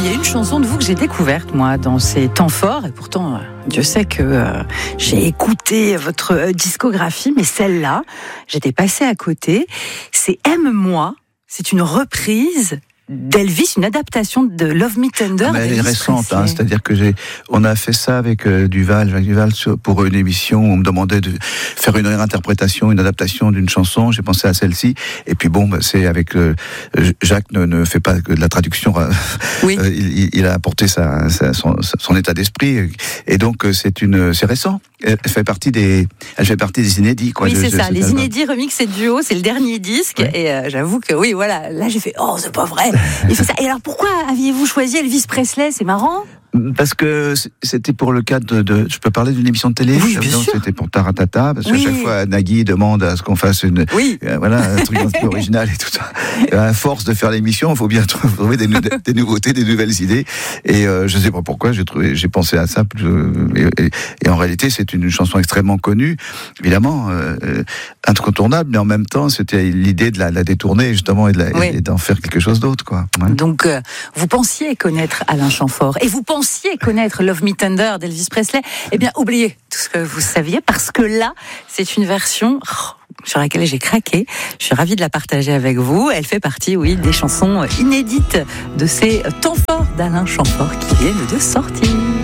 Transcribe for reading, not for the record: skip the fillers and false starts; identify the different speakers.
Speaker 1: il y a une chanson de vous que j'ai découverte, moi, dans ces temps forts, et pourtant, Dieu sait que j'ai écouté votre discographie, mais celle-là, j'étais passée à côté. C'est Aime-moi, c'est une reprise d'Elvis, une adaptation de Love Me Tender.
Speaker 2: Elle est récente, c'est-à-dire que on a fait ça avec Jacques Duval pour une émission où on me demandait de faire une réinterprétation, une adaptation d'une chanson. J'ai pensé à celle-ci, et puis c'est avec Jacques ne fait pas que de la traduction.
Speaker 1: Oui.
Speaker 2: Il a apporté son état d'esprit, et donc c'est récent. Elle fait partie des inédits, quoi.
Speaker 1: Oui, c'est ça. Les inédits remix et duo, c'est le dernier disque, oui. Et j'avoue que oui, voilà. Là, j'ai fait c'est pas vrai. Il fait ça. Et alors, pourquoi aviez-vous choisi Elvis Presley ? C'est marrant.
Speaker 2: Parce que c'était pour le cadre de je peux parler d'une émission de télé.
Speaker 1: Oui, bien sûr.
Speaker 2: C'était pour Taratata, parce qu'à chaque fois Nagui demande à ce qu'on fasse un truc un peu original et tout ça. Et à force de faire l'émission, il faut bien trouver des nouveautés, des nouvelles idées. Et je sais pas pourquoi j'ai pensé à ça. Et en réalité, c'est une chanson extrêmement connue, évidemment incontournable, mais en même temps, c'était l'idée de la détourner justement et d'en faire quelque chose d'autre, quoi. Ouais.
Speaker 1: Donc, vous pensiez connaître Alain Chamfort et vous pensiez connaître Love Me Tender d'Elvis Presley. Eh bien, oubliez tout ce que vous saviez, parce que là, c'est une version sur laquelle j'ai craqué. Je suis ravie de la partager avec vous. Elle fait partie, des chansons inédites de ces temps forts d'Alain Chamfort qui viennent de sortir.